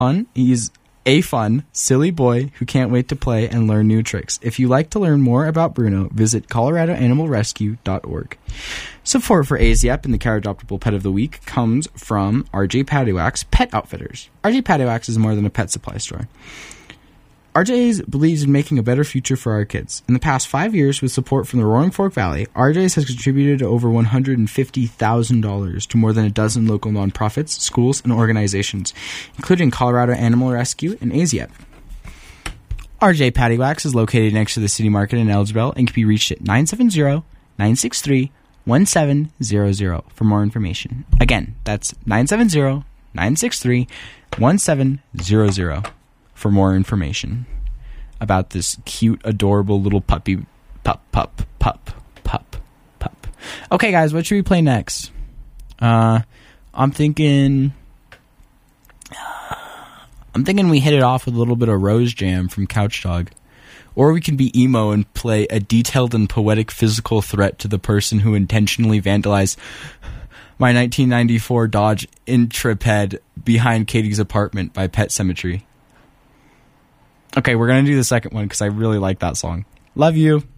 He's a fun, silly boy who can't wait to play and learn new tricks. If you like to learn more about Bruno, visit coloradoanimalrescue.org. Support for AZF and the Care Adoptable Pet of the Week comes from RJ Paddywhack's Pet Outfitters. RJ Paddywhack's is more than a pet supply store. RJ's believes in making a better future for our kids. In the past 5 years, with support from the Roaring Fork Valley, RJ's has contributed over $150,000 to more than a dozen local nonprofits, schools, and organizations, including Colorado Animal Rescue and AZF. RJ Paddywhacks is located next to the City Market in Elgin and can be reached at 970-963-1700 for more information. Again, that's 970-963-1700 for more information about this cute, adorable little puppy. Pup. Okay, guys, what should we play next? I'm thinking we hit it off with a little bit of Rose Jam from Couch Dog. Or we can be emo and play a detailed and poetic physical threat to the person who intentionally vandalized my 1994 Dodge Intrepid behind Katie's apartment by Pet Sematary. Okay, we're going to do the second one because I really like that song. Love you.